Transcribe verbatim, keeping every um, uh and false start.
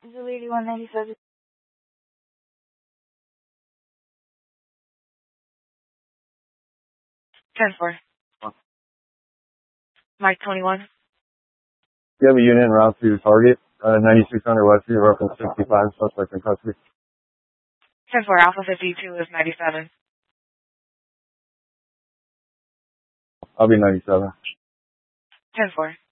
Zulu eighty-one ninety-seven. ten four. Mike twenty-one. You have a unit en route to Target, uh, ninety-six hundred Westview, reference sixty-five, suspect in custody. ten four, Alpha fifty-two is ninety-seven. I'll be ninety-seven. ten four.